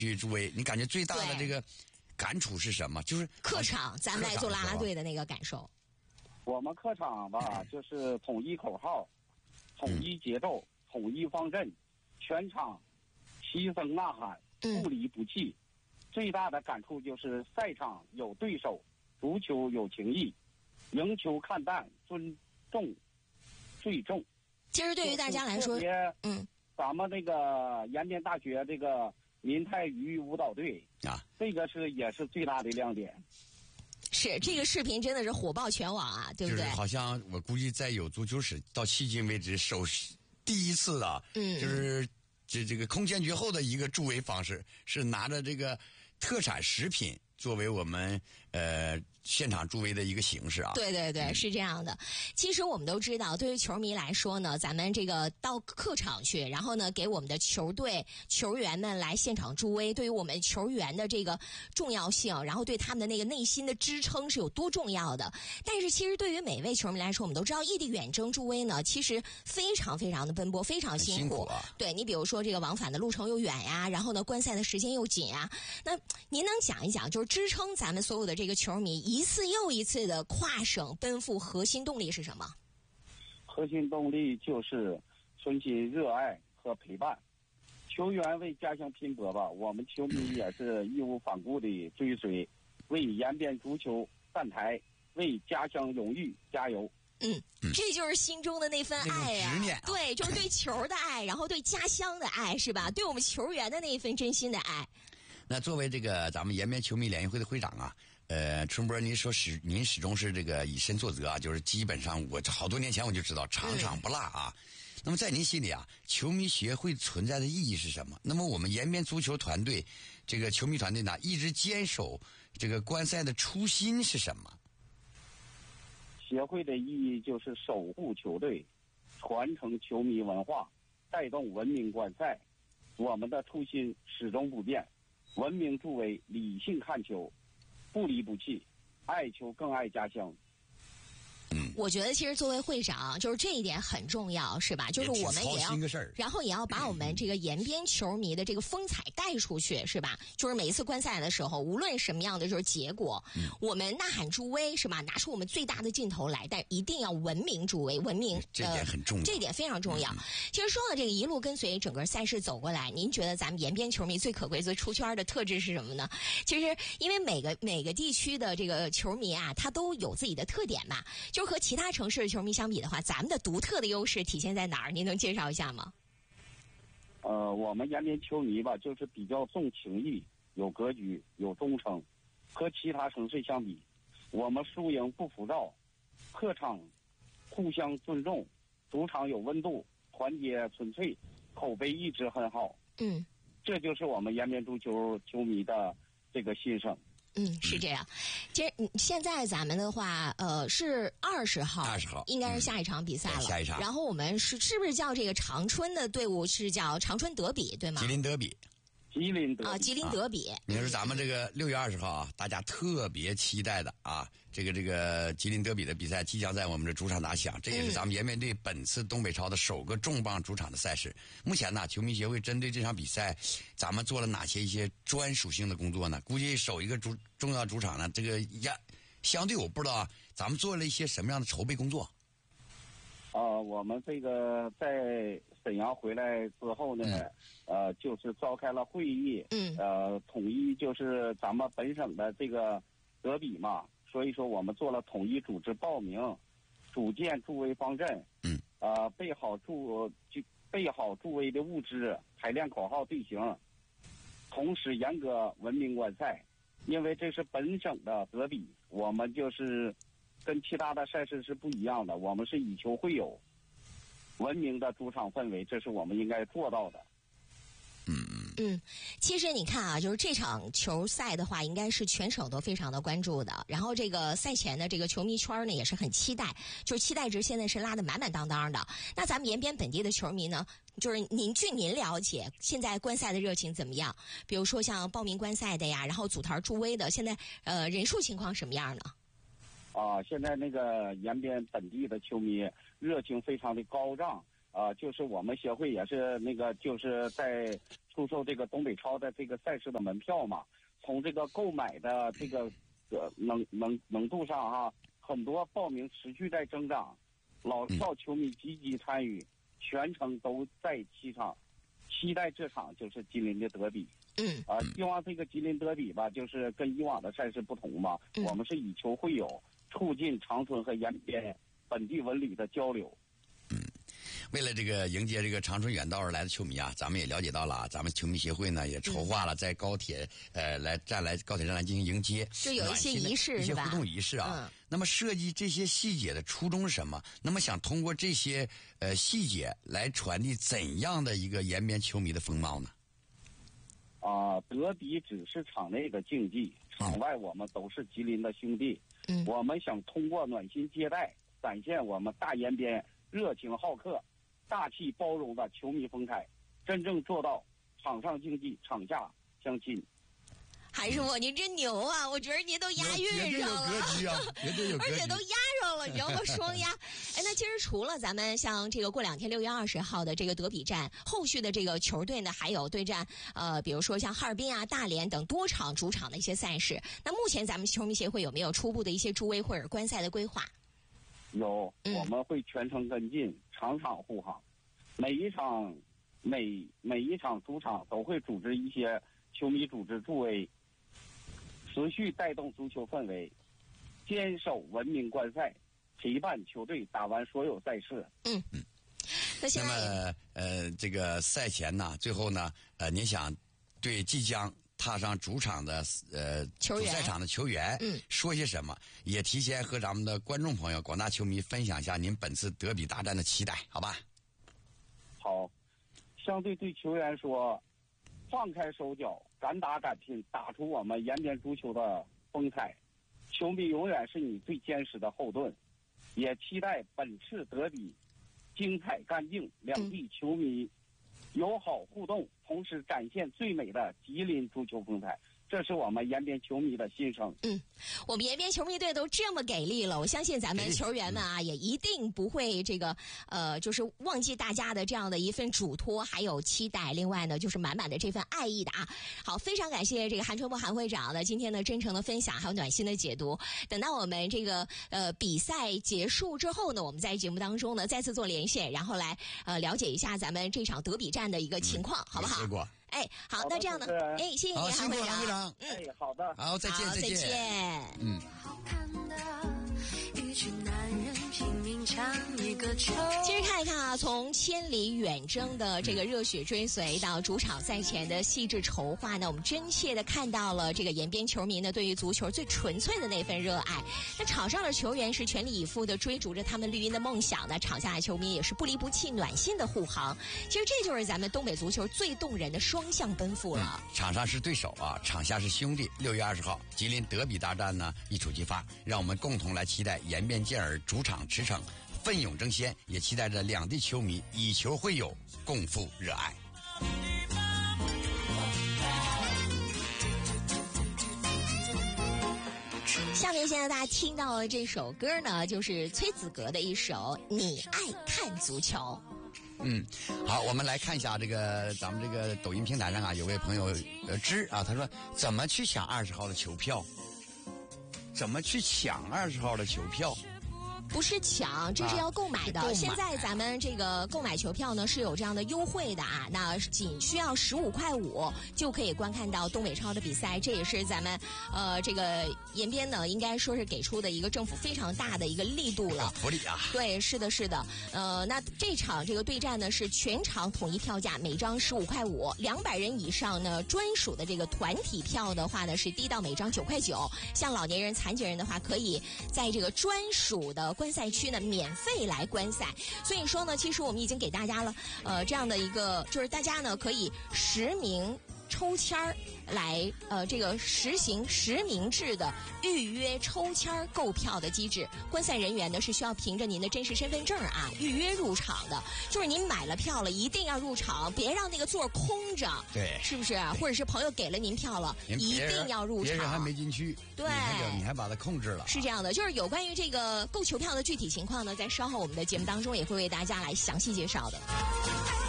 去助威，你感觉最大的这个感触是什么？就是客场，咱们来做啦啦队的那个感受。 我们客场吧，就是统一口号、统一节奏、统一方阵，全场齐声呐喊，不离不弃。最大的感触就是赛场有对手，足球有情义，赢球看淡，尊重最重。 其实对于大家来说， 咱们这个延边大学这个民泰鱼舞蹈队啊， 这个也是最大的亮点。 是这个视频真的是火爆全网啊，对不对？ 就是好像我估计在有足球史到迄今为止第一次的，就是这个空前绝后的一个助威方式，是拿着这个特产食品作为我们现场助威的一个形式啊。 对对对，是这样的。其实我们都知道，对于球迷来说呢，咱们这个到客场去，然后呢给我们的球队球员们来现场助威，对于我们球员的这个重要性，然后对他们的那个内心的支撑是有多重要的。但是其实对于每位球迷来说，我们都知道异地远征助威呢，其实非常非常的奔波，非常辛苦啊。 对，你比如说这个往返的路程又远呀，然后呢观赛的时间又紧呀。那您能讲一讲，就是支撑咱们所有的这个球迷一次又一次的跨省奔赴，核心动力是什么？ 核心动力就是纯心热爱和陪伴。球员为家乡拼搏吧，我们球迷也是义无反顾地追随，为延边足球站台，为家乡荣誉加油。 这就是心中的那份爱呀，对，就是对球的爱，然后对家乡的爱，是吧？对我们球员的那一份真心的爱。 那作为这个咱们延边球迷联谊会的会长啊，春波，您始终是这个以身作则啊，就是基本上我好多年前我就知道场场不落啊。那么在您心里啊，球迷协会存在的意义是什么？那么我们延边足球团队这个球迷团队呢，一直坚守这个观赛的初心是什么？ 协会的意义就是守护球队，传承球迷文化，带动文明观赛。我们的初心始终不变，文明助威，理性看球，不离不弃，爱球更爱家乡。 我觉得其实作为会长，就是这一点很重要，是吧？就是我们也要，然后也要把我们这个延边球迷的这个风采带出去，是吧？就是每一次观赛的时候，无论什么样的就是结果，我们呐喊助威，是吧？拿出我们最大的劲头来，但一定要文明助威，文明， 这点很重要， 这点非常重要。其实说到这个一路跟随整个赛事走过来，您觉得咱们延边球迷最可贵、最出圈的特质是什么呢？其实因为每个地区的这个球迷啊，他都有自己的特点嘛，就和其他城市的球迷相比的话，咱们的独特的优势体现在哪儿？您能介绍一下吗？ 我们延边球迷吧，就是比较重情义，有格局，有忠诚。和其他城市相比，我们输赢不浮躁，客场互相尊重，主场有温度，团结纯粹，口碑一直很好。这就是我们延边足球球迷的这个心声。 是这样。其实现在咱们的话，是20号应该是下一场比赛了。 下一场。 然后我们是不是叫这个长春的队伍是叫长春德比，对吗？ 吉林德比。 吉林德比。 你说咱们这个6月20号啊，大家特别期待的啊，这个吉林德比的比赛即将在我们的主场打响，这也是咱们延边队本次东北超的首个重磅主场的赛事。目前呢，球迷协会针对这场比赛，咱们做了哪些一些专属性的工作呢？估计首一个重要主场呢，这个相对我不知道啊，咱们做了一些什么样的筹备工作？ 我们这个在沈阳回来之后呢，就是召开了会议，统一就是咱们本省的这个德比嘛，所以说我们做了统一组织报名，组建助威方阵，备好助威的物资，排练口号队形，同时严格文明观赛，因为这是本省的德比，我们就是跟其他的赛事是不一样的，我们是以球会友，文明的主场氛围，这是我们应该做到的。 其实你看啊，就是这场球赛的话，应该是全省都非常的关注的。然后这个赛前的这个球迷圈呢，也是很期待，就是期待值现在是拉得满满当当的。那咱们延边本地的球迷呢，就是据您了解，现在观赛的热情怎么样？比如说像报名观赛的呀，然后组团助威的，现在人数情况什么样呢？ 现在那个延边本地的球迷热情非常的高涨， 就是我们协会也是那个就是在出售这个东北超的这个赛事的门票嘛，从这个购买的这个能度上哈，很多报名持续在增长，老票球迷积极参与，全程都在期场，期待这场就是吉林的德比。希望这个吉林德比吧，就是跟以往的赛事不同嘛，我们是以球会友，促进长春和延边本地文旅的交流。 为了这个迎接这个长春远道而来的球迷啊，咱们也了解到了啊，咱们球迷协会呢也筹划了在高铁高铁站来进行迎接， 就有一些仪式一些互动仪式啊。那么设计这些细节的初衷是什么？那么想通过这些细节来传递怎样的一个延边球迷的风貌呢？ 德比只是场内的竞技，场外我们都是吉林的兄弟。我们想通过暖心接待，展现我们大延边热情好客、大气包容的球迷风采，真正做到场上竞技，场下相亲。 韩师傅，您真牛啊！我觉得您都押韵上了， 绝对有格局啊，绝对有格局， 而且都押上了，你要个双押。那其实除了咱们像这个过2天6月20号的这个德比战，后续的这个球队呢，还有对战比如说像哈尔滨啊、大连等多场主场的一些赛事。那目前咱们球迷协会有没有初步的一些助威或者观赛的规划？ 有，我们会全程跟进，场场护航。每一场主场都会组织一些球迷组织助威，持续带动足球氛围，坚守文明观赛，陪伴球队打完所有赛事。 那么这个赛前呢，最后呢，您想对即将踏上主场的主赛场的球员说些什么？也提前和咱们的观众朋友、广大球迷分享一下您本次德比大战的期待，好吧？ 好，相对球员说，放开手脚，敢打敢拼，打出我们延边足球的风采。球迷永远是你最坚实的后盾，也期待本次德比精彩干净，两地球迷友好互动，同时展现最美的吉林足球风采。这是我们延边球迷的心声。 我们延边球迷队都这么给力了，我相信咱们球员们啊，也一定不会这个就是忘记大家的这样的一份嘱托还有期待。另外呢，就是满满的这份爱意的啊。好，非常感谢这个韩春波韩会长的今天的真诚的分享，还有暖心的解读。等到我们这个比赛结束之后呢，我们在节目当中呢再次做连线，然后来了解一下咱们这场德比战的一个情况，好不好？好，那这样呢？谢谢您，韩会长。 好的， 好，再见， 再见。其实看一看啊，从千里远征的这个热血追随到主场赛前的细致筹划呢，我们真切的看到了这个延边球迷呢对于足球最纯粹的那份热爱。那场上的球员是全力以赴的追逐着他们绿茵的梦想，那场下的球迷也是不离不弃、暖心的护航。其实这就是咱们东北足球最动人的双向奔赴了。 场上是对手啊，场下是兄弟。6月20号，吉林德比大战呢一触即发，让我们共同来期待延边健儿主场驰骋，奋勇争先，也期待着两地球迷以球会友，共赴热爱。 下面现在大家听到的这首歌呢，就是崔子格的一首《你爱看足球》。 好，我们来看一下这个咱们这个抖音平台上啊，有位朋友他说怎么去抢20号的球票？怎么去抢20号的球票？ 不是抢，这是要购买的。现在咱们这个购买球票呢是有这样的优惠的啊，那仅需要15.5块就可以观看到东北超的比赛。这也是咱们这个延边呢应该说是给出的一个政府非常大的一个力度了。 福利啊！ 对，是的，是的。那这场这个对战呢是全场统一票价，每张15.5块，200人以上呢专属的这个团体票的话呢是低到每张9.9块。像老年人、残疾人的话，可以在这个专属的观赛区呢免费来观赛。所以说呢，其实我们已经给大家了这样的一个，就是大家呢可以实名抽签儿来这个实行实名制的预约抽签儿购票的机制。观赛人员呢是需要凭着您的真实身份证啊预约入场的，就是您买了票了一定要入场，别让那个座空着， 对， 是不是？或者是朋友给了您票了，一定要入场， 别人还没进去， 对， 你还把它控制了， 是这样的。就是有关于这个购球票的具体情况呢，在稍后我们的节目当中也会为大家来详细介绍的。